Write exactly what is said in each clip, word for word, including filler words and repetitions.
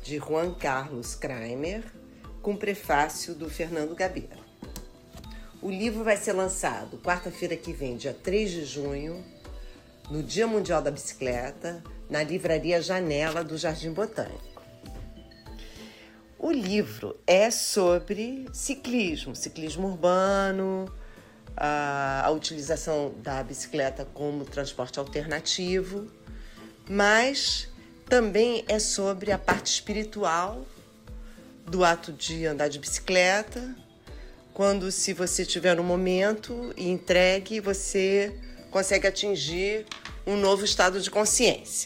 de Juan Carlos Kramer, com prefácio do Fernando Gabeira. O livro vai ser lançado quarta-feira que vem, dia três de junho, no Dia Mundial da Bicicleta, na livraria Janela do Jardim Botânico. O livro é sobre ciclismo, ciclismo urbano, a, a utilização da bicicleta como transporte alternativo, mas também é sobre a parte espiritual do ato de andar de bicicleta, quando, se você tiver um momento e entregue, você consegue atingir um novo estado de consciência.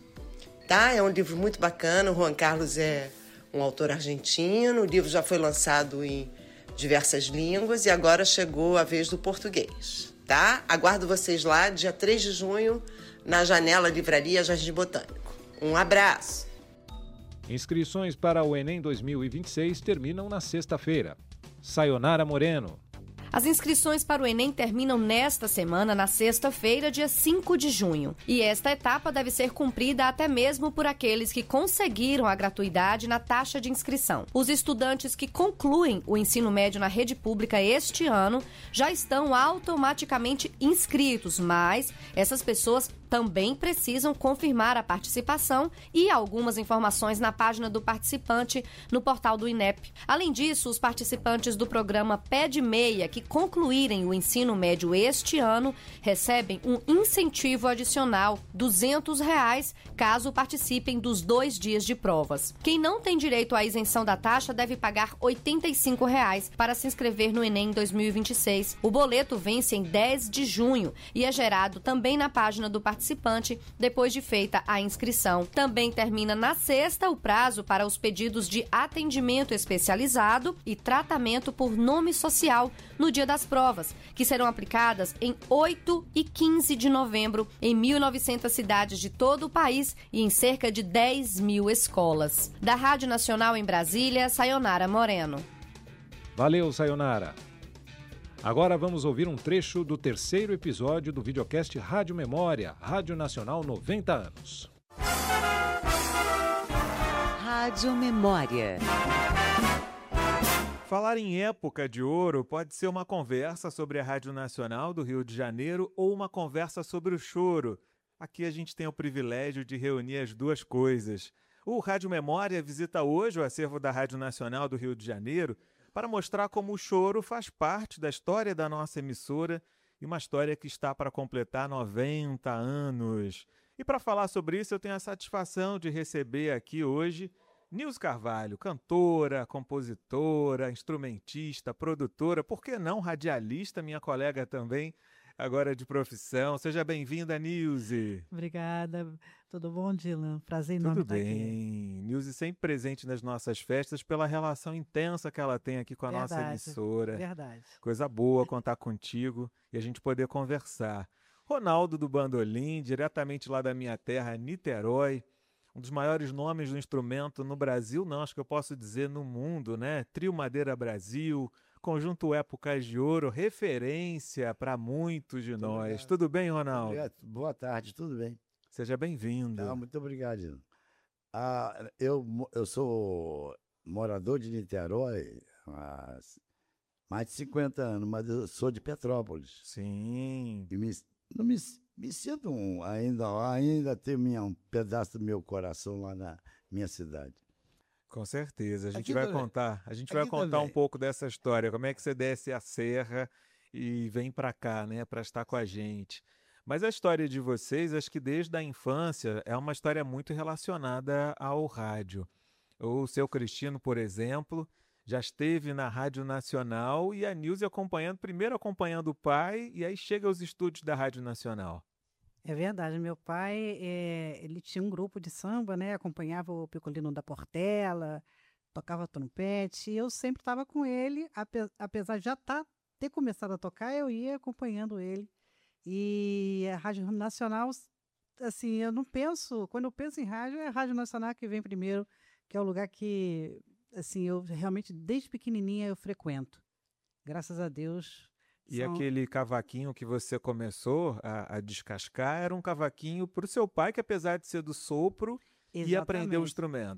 Tá? É um livro muito bacana, o Juan Carlos é um autor argentino, o livro já foi lançado em diversas línguas e agora chegou a vez do português. Tá? Aguardo vocês lá, dia três de junho, na Janela Livraria Jardim Botânico. Um abraço! Inscrições para o Enem dois mil e vinte e seis terminam na sexta-feira. Sayonara Moreno. As inscrições para o Enem terminam nesta semana, na sexta-feira, dia cinco de junho. E esta etapa deve ser cumprida até mesmo por aqueles que conseguiram a gratuidade na taxa de inscrição. Os estudantes que concluem o ensino médio na rede pública este ano já estão automaticamente inscritos, mas essas pessoas também precisam confirmar a participação e algumas informações na página do participante no portal do INEP. Além disso, os participantes do programa Pé de Meia que concluírem o ensino médio este ano recebem um incentivo adicional, duzentos reais, caso participem dos dois dias de provas. Quem não tem direito à isenção da taxa deve pagar oitenta e cinco reais para se inscrever no Enem dois mil e vinte e seis. O boleto vence em dez de junho e é gerado também na página do participante participante depois de feita a inscrição. Também termina na sexta o prazo para os pedidos de atendimento especializado e tratamento por nome social no dia das provas, que serão aplicadas em oito e quinze de novembro em mil e novecentas cidades de todo o país e em cerca de dez mil escolas. Da Rádio Nacional em Brasília, Sayonara Moreno. Valeu, Sayonara. Agora vamos ouvir um trecho do terceiro episódio do videocast Rádio Memória, Rádio Nacional noventa anos. Rádio Memória. Falar em época de ouro pode ser uma conversa sobre a Rádio Nacional do Rio de Janeiro ou uma conversa sobre o choro. Aqui a gente tem o privilégio de reunir as duas coisas. O Rádio Memória visita hoje o acervo da Rádio Nacional do Rio de Janeiro para mostrar como o choro faz parte da história da nossa emissora e uma história que está para completar noventa anos. E para falar sobre isso, eu tenho a satisfação de receber aqui hoje Nilce Carvalho, cantora, compositora, instrumentista, produtora, por que não radialista, minha colega também, agora de profissão. Seja bem-vinda, Nilce. Obrigada. Tudo bom, Dylan? Prazer enorme estar aqui. Tudo bem. Nilce sempre presente nas nossas festas pela relação intensa que ela tem aqui com a Verdade, nossa emissora. Verdade. Coisa boa contar contigo e a gente poder conversar. Ronaldo do Bandolim, diretamente lá da minha terra, Niterói. Um dos maiores nomes do instrumento no Brasil, não, acho que eu posso dizer no mundo, né? Trio Madeira Brasil, Conjunto Épocas de Ouro, referência para muitos de muito nós. Obrigado. Tudo bem, Ronaldo? Obrigado. Boa tarde, tudo bem. Seja bem-vindo. Ah, muito obrigado. Ah, eu, eu sou morador de Niterói há mais de cinquenta anos, mas eu sou de Petrópolis. Sim. E me, não me, me sinto um, ainda, ainda tenho minha, um pedaço do meu coração lá na minha cidade. Com certeza. A gente Aqui vai também. contar, a gente Aqui vai contar também. um pouco dessa história, como é que você desce a serra e vem para cá, né, para estar com a gente. Mas a história de vocês, acho que desde a infância, é uma história muito relacionada ao rádio. O seu Cristino, por exemplo, já esteve na Rádio Nacional e a Nilce acompanhando, primeiro acompanhando o pai e aí chega aos estúdios da Rádio Nacional. É verdade. Meu pai, é, ele tinha um grupo de samba, né? Acompanhava o Picolino da Portela, tocava trompete. E eu sempre estava com ele, ape, apesar de já tá, ter começado a tocar, eu ia acompanhando ele. E a Rádio Nacional, assim, eu não penso, quando eu penso em rádio, é a Rádio Nacional que vem primeiro, que é o lugar que, assim, eu realmente, desde pequenininha, eu frequento. Graças a Deus. E são... aquele cavaquinho que você começou a, a descascar era um cavaquinho para o seu pai, que apesar de ser do sopro, Exatamente. ia aprender o instrumento.